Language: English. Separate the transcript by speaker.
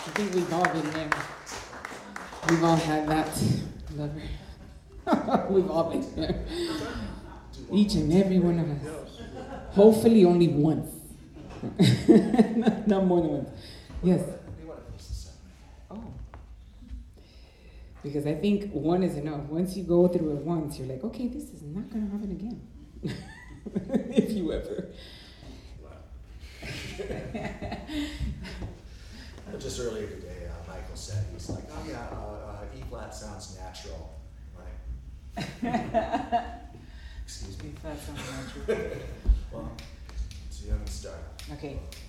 Speaker 1: I think we've all been there. We've all had that lover. We've all been there. Each and every one of us. Hopefully only once. Not more than once. Yes. Oh. Because I think one is enough. Once you go through it once, you're like, okay, this is not going to happen again. If you ever.
Speaker 2: Just earlier today, Michael said, he's like, oh yeah, E flat sounds natural. Like, excuse me.
Speaker 1: E flat sounds natural.
Speaker 2: Well, so you haven't started.
Speaker 1: Okay.